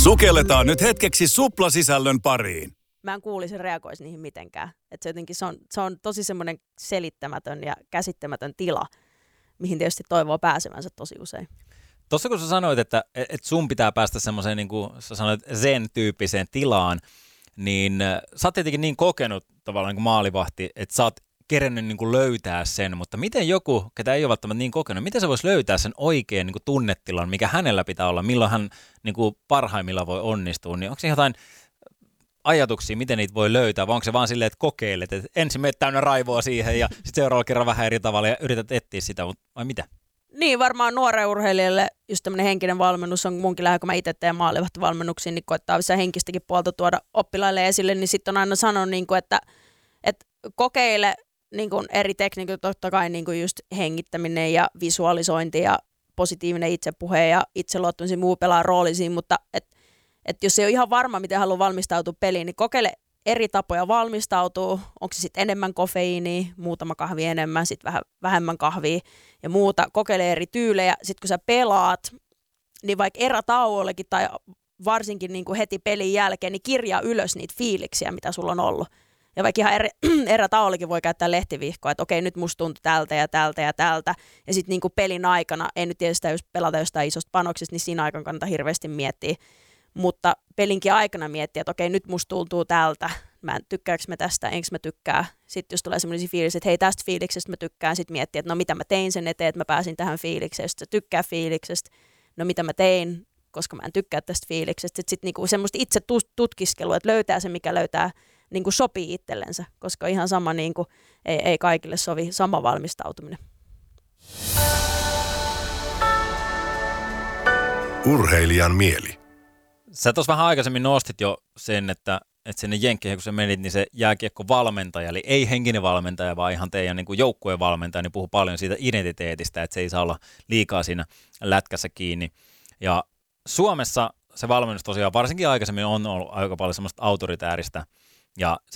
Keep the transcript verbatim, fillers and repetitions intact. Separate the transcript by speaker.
Speaker 1: Sukelletaan nyt hetkeksi suplasisällön pariin.
Speaker 2: Mä en kuulisi reagoisi niihin mitenkään. Et se, jotenkin, se, on, se on tosi semmoinen selittämätön ja käsittämätön tila, mihin tietysti toivoo pääsevänsä tosi usein.
Speaker 3: Tuossa kun sä sanoit, että, että sun pitää päästä semmoiseen, niin kuin sä sanoit, zen-tyyppiseen tilaan, niin sä oot tietenkin niin kokenut tavallaan niin kuin maalivahti, että sä oot kerennyt niin kuin löytää sen, mutta miten joku, ketä ei ole välttämättä niin kokenut, miten se voisi löytää sen oikean niin kuin tunnetilan, mikä hänellä pitää olla, milloin hän niin kuin parhaimmillaan voi onnistua, niin onko se jotain ajatuksia, miten niitä voi löytää, vai onko se vaan silleen, että kokeilet, että ensin menet täynnä raivoa siihen ja sitten seuraavalla kerran vähän eri tavalla ja yrität etsiä sitä, vai mitä?
Speaker 2: Niin, varmaan nuoren urheilijalle just tämmöinen henkinen valmennus on munkin lähe, kun mä itse teen maalivahtivalmennuksiin, niin koittaa vissaa henkistäkin puolta tuoda oppilaille esille, niin sitten on aina sanonut, niin kuin, että, että kokeile niin kuin eri tekniikoita, totta kai niin kuin just hengittäminen ja visualisointi ja positiivinen itsepuhe ja itseluottamisen muu pelaa rooli siinä, mutta et, et jos ei ole ihan varma, miten haluaa valmistautua peliin, niin kokeile eri tapoja valmistautua, onko se sitten enemmän kofeiinia, muutama kahvi enemmän, sitten vähän vähemmän kahvia ja muuta, kokeile eri tyylejä, sitten kun sä pelaat, niin vaikka erätauollekin tai varsinkin niin kuin heti pelin jälkeen, niin kirjaa ylös niitä fiiliksiä, mitä sulla on ollut. Ja vaikka ihan eri, erätauollekin voi käyttää lehtivihkoa, että okei, nyt musta tuntui tältä ja tältä ja tältä. Ja sitten niin kuin pelin aikana, ei nyt tietysti jos pelata jostain isosta panoksesta, niin siinä aikana kannattaa hirveästi miettiä. Mutta pelinkin aikana miettiä, että okei, nyt musta tuntuu tältä. Mä en tykkääkö mä tästä, enkö mä tykkää. Sitten jos tulee semmoisia fiiliksiä, että hei, tästä fiiliksestä mä tykkään, sitten miettiä, että no mitä mä tein sen eteen, että mä pääsin tähän fiilikseen. Sitten tykkää fiiliksestä, no mitä mä tein, koska mä en tykkää tästä fiiliksestä. Sitten sit niinku semmoista itse tutkiskelua, että löytää se, mikä löytää, niin kuin sopii itsellensä, koska ihan sama, niin kuin, ei, ei kaikille sovi sama valmistautuminen.
Speaker 1: Urheilijan mieli.
Speaker 3: Sä tuossa vähän aikaisemmin nostit jo sen, että, että sinne Jenkkeihin, kun sä menit, niin se jääkiekkovalmentaja, eli ei henkinen valmentaja, vaan ihan teidän niin kuin joukkueen valmentaja, niin puhuu paljon siitä identiteetistä, että se ei saa olla liikaa siinä lätkässä kiinni. Ja Suomessa se valmennus tosiaan varsinkin aikaisemmin on ollut aika paljon semmoista autoritääristä, ja